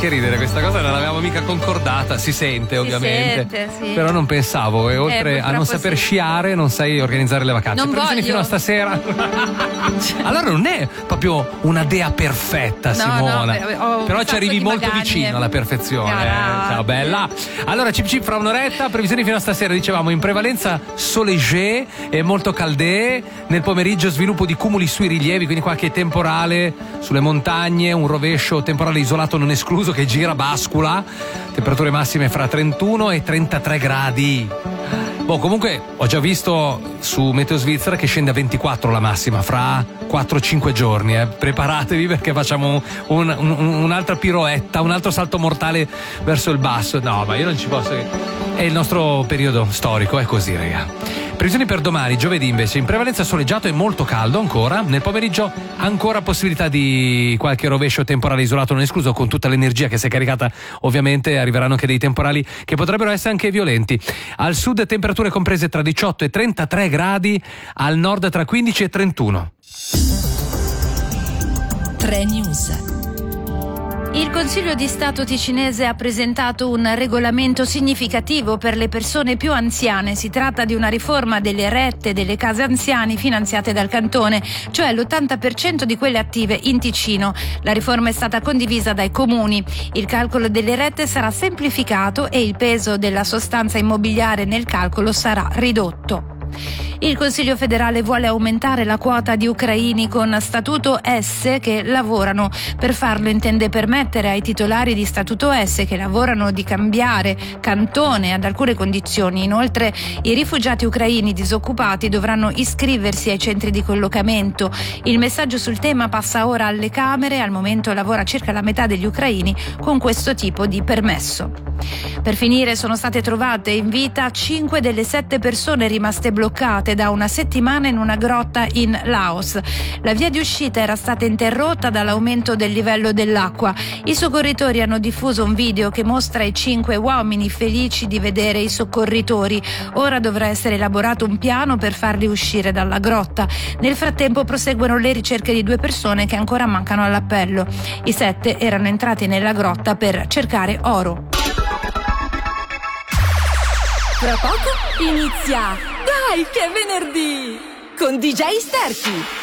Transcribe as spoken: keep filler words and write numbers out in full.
che ridere, questa cosa non l'avevamo mica concordata, si sente ovviamente, si sente, sì. Però non pensavo, e oltre eh, a non saper sì. sciare non sai organizzare le vacanze. Non Previsioni voglio. fino a stasera. Allora non è proprio una dea perfetta, no, Simona, no, beh, ho però un ci arrivi sacco di molto magagne. vicino alla perfezione. Eh. Ciao bella. Allora Cip Cip fra un'oretta, previsioni fino a stasera, dicevamo in prevalenza soleggé e molto caldé, nel pomeriggio sviluppo di cumuli sui rilievi, quindi qualche temporale sulle montagne, un rovescio temporale isolato non escluso che gira, bascula, temperature massime fra trentuno e trentatré gradi. Boh, comunque ho già visto su Meteo Svizzera che scende a ventiquattro la massima fra quattro cinque giorni, eh. Preparatevi perché facciamo un, un, un'altra piroetta, un altro salto mortale verso il basso. No, ma io non ci posso. È il nostro periodo storico, è così, raga. Previsioni per domani, giovedì invece, in prevalenza soleggiato e molto caldo ancora. Nel pomeriggio ancora possibilità di qualche rovescio temporale isolato non escluso, con tutta l'energia che si è caricata ovviamente arriveranno anche dei temporali che potrebbero essere anche violenti. Al sud temperature comprese tra diciotto e trentatré gradi, al nord tra quindici e trentuno. tre News. Il Consiglio di Stato ticinese ha presentato un regolamento significativo per le persone più anziane. Si tratta di una riforma delle rette delle case anziani finanziate dal cantone, cioè l'ottanta per cento di quelle attive in Ticino. La riforma è stata condivisa dai comuni. Il calcolo delle rette sarà semplificato e il peso della sostanza immobiliare nel calcolo sarà ridotto. Il Consiglio federale vuole aumentare la quota di ucraini con statuto S che lavorano. Per farlo intende permettere ai titolari di statuto S che lavorano di cambiare cantone ad alcune condizioni. Inoltre i rifugiati ucraini disoccupati dovranno iscriversi ai centri di collocamento. Il messaggio sul tema passa ora alle Camere. Al momento lavora circa la metà degli ucraini con questo tipo di permesso. Per finire, sono state trovate in vita cinque delle sette persone rimaste bloccate da una settimana in una grotta in Laos. La via di uscita era stata interrotta dall'aumento del livello dell'acqua. I soccorritori hanno diffuso un video che mostra i cinque uomini felici di vedere i soccorritori. Ora dovrà essere elaborato un piano per farli uscire dalla grotta. Nel frattempo proseguono le ricerche di due persone che ancora mancano all'appello. I sette erano entrati nella grotta per cercare oro. Tra poco inizia Dai che è venerdì con D J Sterchi.